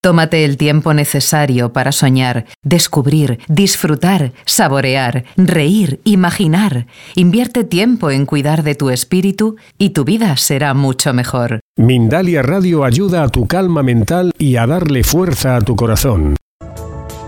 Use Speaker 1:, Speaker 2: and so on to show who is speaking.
Speaker 1: Tómate el tiempo necesario para soñar, descubrir, disfrutar, saborear, reír, imaginar. Invierte tiempo en cuidar de tu espíritu y tu vida será mucho mejor.
Speaker 2: Mindalia Radio ayuda a tu calma mental y a darle fuerza a tu corazón.